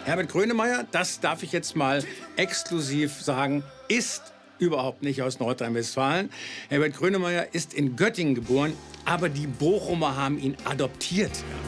Herbert Grönemeyer, das darf ich jetzt mal exklusiv sagen, ist überhaupt nicht aus Nordrhein-Westfalen. Herbert Grönemeyer ist in Göttingen geboren, aber die Bochumer haben ihn adoptiert.